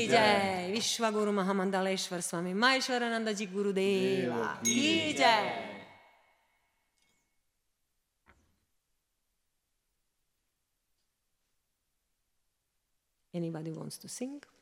Jai. Vishwaguru Mahamandaleshwar Swami Maheshwarananda Ji Gurudeva Ki Jai. Anybody wants to sing?